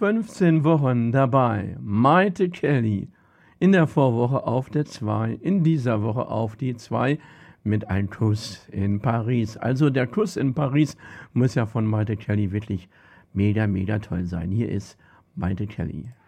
15 Wochen dabei. Maite Kelly in der Vorwoche auf der 2, in dieser Woche auf die 2 mit einem Kuss in Paris. Also der Kuss in Paris muss ja von Maite Kelly wirklich mega, mega toll sein. Hier ist Maite Kelly.